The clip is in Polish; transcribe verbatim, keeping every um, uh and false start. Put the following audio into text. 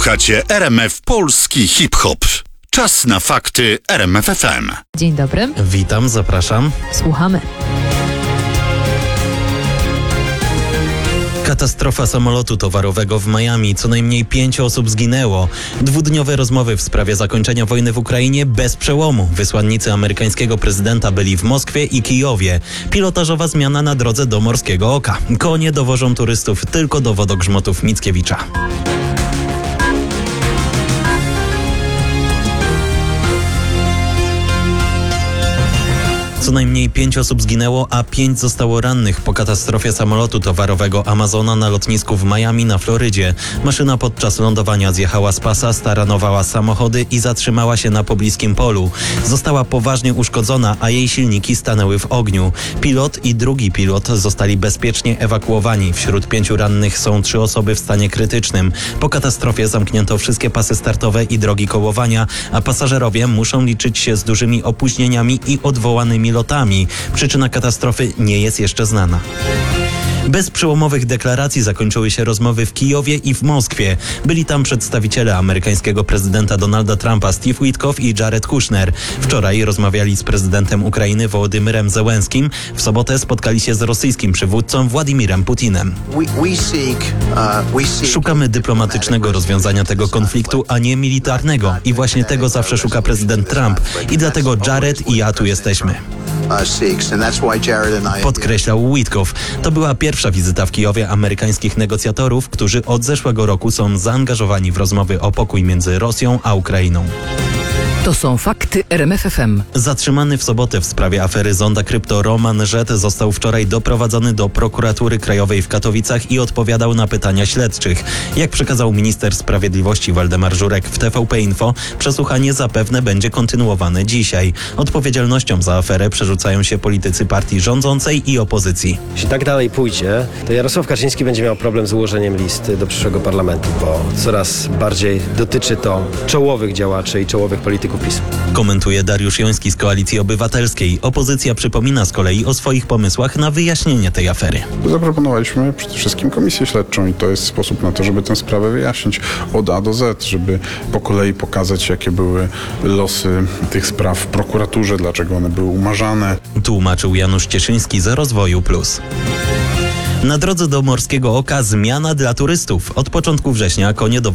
Słuchacie R M F Polski Hip-Hop. Czas na fakty R M F F M. Dzień dobry. Witam, zapraszam. Słuchamy. Katastrofa samolotu towarowego w Miami. Co najmniej pięć osób zginęło. Dwudniowe rozmowy w sprawie zakończenia wojny w Ukrainie bez przełomu. Wysłannicy amerykańskiego prezydenta byli w Moskwie i Kijowie. Pilotażowa zmiana na drodze do Morskiego Oka. Konie dowożą turystów tylko do wodogrzmotów Mickiewicza. Co najmniej pięć osób zginęło, a pięć zostało rannych po katastrofie samolotu towarowego Amazona na lotnisku w Miami na Florydzie. Maszyna podczas lądowania zjechała z pasa, staranowała samochody i zatrzymała się na pobliskim polu. Została poważnie uszkodzona, a jej silniki stanęły w ogniu. Pilot i drugi pilot zostali bezpiecznie ewakuowani. Wśród pięciu rannych są trzy osoby w stanie krytycznym. Po katastrofie zamknięto wszystkie pasy startowe i drogi kołowania, a pasażerowie muszą liczyć się z dużymi opóźnieniami i odwołanymi lotami. Przyczyna katastrofy nie jest jeszcze znana. Bez przełomowych deklaracji zakończyły się rozmowy w Kijowie i w Moskwie. Byli tam przedstawiciele amerykańskiego prezydenta Donalda Trumpa Steve Witkoff i Jared Kushner. Wczoraj rozmawiali z prezydentem Ukrainy Wołodymyrem Zełenskim. W sobotę spotkali się z rosyjskim przywódcą Władimirem Putinem. Szukamy dyplomatycznego rozwiązania tego konfliktu, a nie militarnego. I właśnie tego zawsze szuka prezydent Trump. I dlatego Jared i ja tu jesteśmy. Podkreślał Witkoff. To była pierwsza wizyta w Kijowie amerykańskich negocjatorów, którzy od zeszłego roku są zaangażowani w rozmowy o pokój między Rosją a Ukrainą. To są fakty R M F F M. Zatrzymany w sobotę w sprawie afery Zonda Krypto Roman Żet został wczoraj doprowadzony do prokuratury krajowej w Katowicach i odpowiadał na pytania śledczych. Jak przekazał minister sprawiedliwości Waldemar Żurek w T V P Info, przesłuchanie zapewne będzie kontynuowane dzisiaj. Odpowiedzialnością za aferę przerzucają się politycy partii rządzącej i opozycji. Jeśli tak dalej pójdzie, to Jarosław Kaczyński będzie miał problem z ułożeniem listy do przyszłego parlamentu, bo coraz bardziej dotyczy to czołowych działaczy i czołowych polityków PiS. Komentuje Dariusz Joński z Koalicji Obywatelskiej. Opozycja przypomina z kolei o swoich pomysłach na wyjaśnienie tej afery. Zaproponowaliśmy przede wszystkim komisję śledczą i to jest sposób na to, żeby tę sprawę wyjaśnić od A do Z, żeby po kolei pokazać, jakie były losy tych spraw w prokuraturze, dlaczego one były umarzane. Tłumaczył Janusz Cieszyński z Rozwoju Plus. Na drodze do Morskiego Oka zmiana dla turystów. Od początku września konie do